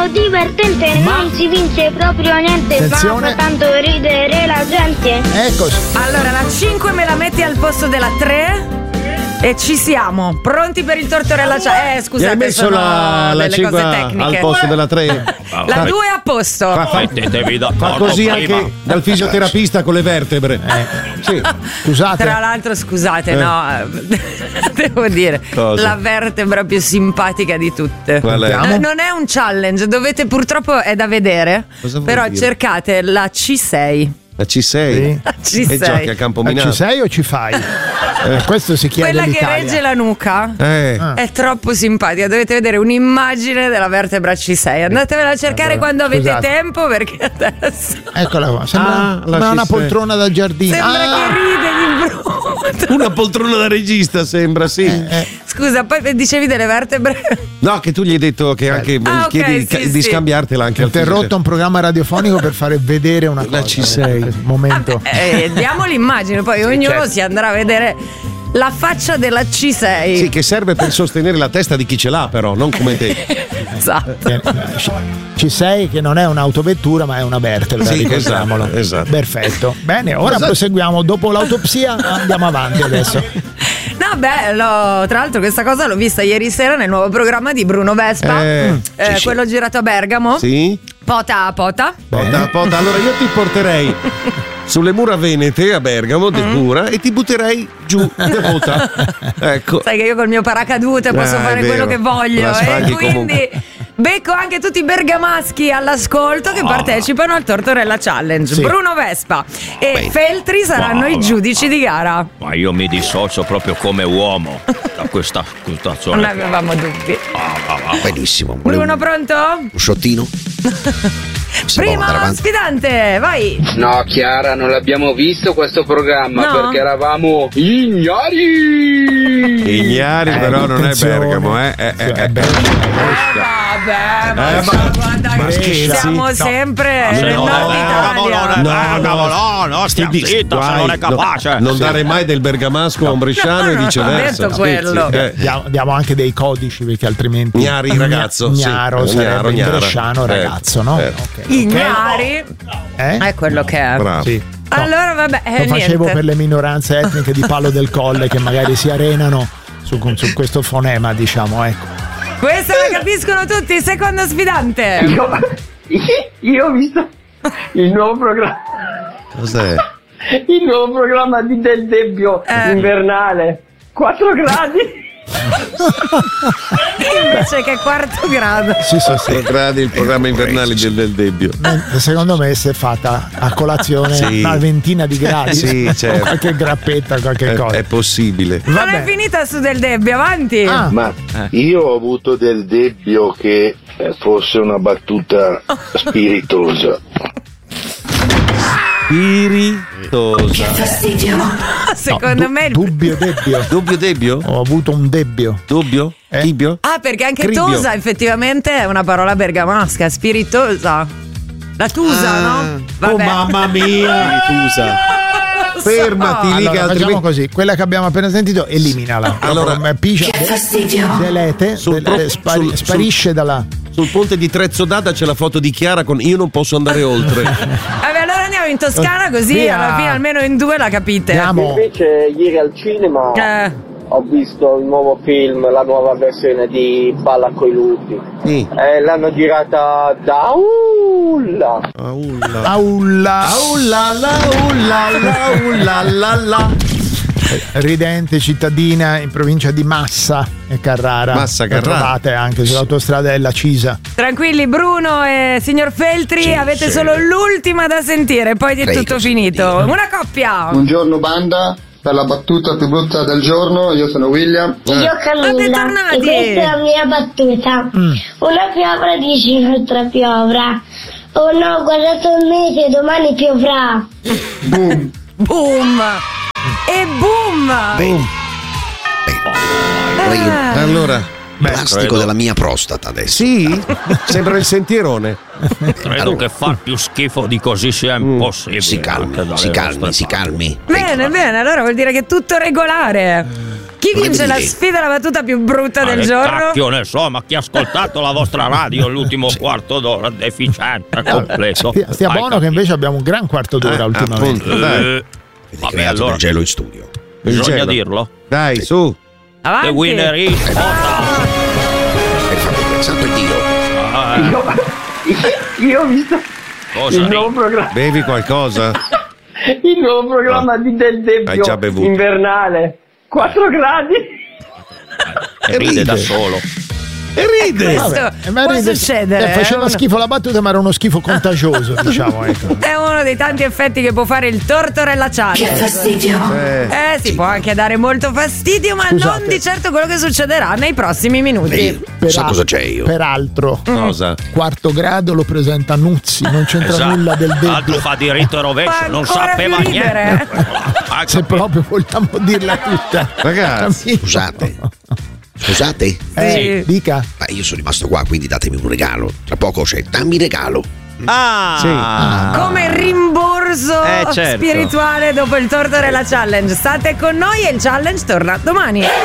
divertente, non si vince proprio niente, attenzione, fa tanto ridere la gente. Eccoci. Allora, la 5 me la metti al posto della 3? E ci siamo, pronti per il tortorella challenge. Scusate, hai messo sono la delle 5 cose tecniche. al posto della 3? La 2 è a posto. Fa così anche dal fisioterapista con le vertebre. Sì. Scusate. Tra l'altro, scusate, no, devo dire, Cosa? la vertebra più simpatica di tutte. Qual è? Non è un challenge, dovete, purtroppo è da vedere. Cosa vuol Però dire? cercate la C6. La C6? Sì. La C6. E giochi a Campominato. Ci sei o ci fai? Questo si chiede Quella che l'Italia. regge la nuca è troppo simpatica. Dovete vedere un'immagine della vertebra C6. Andatevela a cercare quando avete scusate. tempo, perché adesso Eccola qua. Sembra la una C6. poltrona da giardino. sembra che ride di brutto. Una poltrona da regista sembra, sì. Scusa, poi dicevi delle vertebre? No, che tu gli hai detto che anche ok, chiedi sì, di sì. scambiartela anche al Interrotto un programma radiofonico per fare vedere una cosa. La C6. Momento. Diamo l'immagine, poi ognuno certo. si andrà a vedere la faccia della C6. Sì, che serve per sostenere la testa di chi ce l'ha, però, non come te. Esatto. C6 che non è un'autovettura ma è una vertebra, Sì, ricordiamolo. esatto. Perfetto. Bene, ora proseguiamo. Dopo l'autopsia andiamo avanti adesso. No, bello. Tra l'altro questa cosa l'ho vista ieri sera nel nuovo programma di Bruno Vespa, sì. quello girato a Bergamo. Sì? Pota a pota. Pota. Allora io ti porterei sulle mura venete a Bergamo, del Mura, e ti butterei giù da Pota. Ecco. Sai che io col mio paracadute posso È fare vero. quello che voglio, La e sfaghi quindi comunque. becco anche tutti i bergamaschi all'ascolto che partecipano al Tortorella Challenge. Sì. Bruno Vespa e Feltri saranno i giudici di gara. Ma io mi dissocio proprio come uomo da questa Non situazione. avevamo dubbi. Benissimo. Bruno, pronto? Un shottino? Si può andare Primo avanti? sfidante, vai. No, Chiara, non l'abbiamo visto questo programma No? perché eravamo ignari. Ignari, però non è attenzione. Bergamo, È Vabbè, ma guarda che scherzi. siamo sempre nel nord Italia. No, stia zitta se non è capace. Non dare mai del bergamasco a un bresciano e no, viceversa. ho detto quello. Diamo anche dei codici perché altrimenti Gnari, ragazzo, sì. Gnaro sarebbe in Gnaro. bresciano ragazzo, no? certo. Ok. Ignari è quello che è. Bravo. Sì. No, Allora vabbè, lo facevo niente. per le minoranze etniche di Palo del Colle che magari si arenano su questo fonema, diciamo, ecco. Questa la capiscono tutti. Secondo sfidante. Io ho visto il nuovo programma. Cos'è? Il nuovo programma di Del Debbio invernale. 4 gradi. Invece che quarto grado. Sì. Gradi il programma invernale del Debbio. Secondo me si è fatta a colazione Sì. una ventina di gradi, Sì, con certo. qualche grappetta, qualche cosa. È possibile. Non Vabbè. è finita su Del Debbio, avanti. Ma io ho avuto del dubbio che fosse una battuta spiritosa. Spiritosa. Secondo me il... Dubbio debbio? Ho avuto un debbio. Dubbio? Tibio? Ah, perché anche Cribbio. tosa effettivamente è una parola bergamasca, spiritosa. La tusa, no? Vabbè. Oh mamma mia! Tusa. Fermati lì Allora, che facciamo altrimenti... così, quella che abbiamo appena sentito eliminala. Allora, delete, sparisce dalla... Sul ponte di Trezzodata c'è la foto di Chiara con "Io non posso andare oltre". Vabbè, allora andiamo in Toscana così Via. alla fine almeno in due la capite. Invece ieri al cinema ho visto il nuovo film, la nuova versione di Balla coi lupi. Sì. L'hanno girata da Ulla. Aulla. Ridente cittadina in provincia di Massa e Carrara. Massa, La Carrara. trovate anche sull'autostrada della Cisa. Tranquilli, Bruno e signor Feltri, avete solo l'ultima da sentire, poi è tutto finito. Una coppia. Buongiorno banda, per la battuta più brutta del giorno, io sono William. Io Camilla, bentornati. e questa è la mia battuta. Una piovra dice un'altra piovra. Oh no, guardate un mese, domani piovrà. Boom. Boom. E boom. Allora, Plastico della mia prostata adesso. sì? Sembra il sentierone. Credo che far più schifo di così sia impossibile. Si calmi, anche dalle si calmi, nostre si calmi. Bene, bene, allora vuol dire che è tutto regolare. Chi Chi vince la sfida alla battuta più brutta del giorno? Cacchio ne so, ma chi ha ascoltato la vostra radio l'ultimo quarto d'ora deficiente completo. Stia buono che invece abbiamo un gran quarto d'ora ultimamente. Dai. Vabbè, allora il gelo in studio. Bisogna dirlo. Dai, su. Avanti. The winner is Santo Dio. Io ho visto Cosa il nuovo programma. Bevi qualcosa? Il nuovo programma del Hai già Debbio bevuto. invernale. 4 gradi. ride da solo. E ride! Questo può succedere. Faceva schifo la battuta, ma era uno schifo contagioso, diciamo. Ecco. È uno dei tanti effetti che può fare il Tortorella Challenge. Che fastidio. Sì, può anche dare molto fastidio, ma Scusate. non di certo quello che succederà nei prossimi minuti. Sa cosa c'è io? Peraltro, Cosa? quarto grado lo presenta Nuzzi, non c'entra nulla del L'altro Debbio. fa diritto e rovescio, Fa non ancora sapeva più ridere. niente. Se proprio vogliamo dirla tutta. Ragazzi, Scusate? Sì. Dica. Ma io sono rimasto qua, quindi datemi un regalo. Tra poco c'è dammi regalo. Come rimborso certo. spirituale dopo il Tortorella Challenge. State con noi e il challenge torna domani.